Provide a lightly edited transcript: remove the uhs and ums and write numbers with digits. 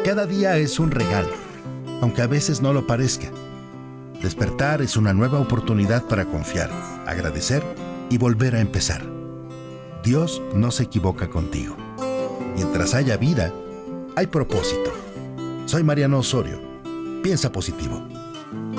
Cada día es un regalo, aunque a veces no lo parezca. Despertar es una nueva oportunidad para confiar, agradecer y volver a empezar. Dios no se equivoca contigo. Mientras haya vida, hay propósito. Soy Mariano Osorio. Piensa positivo.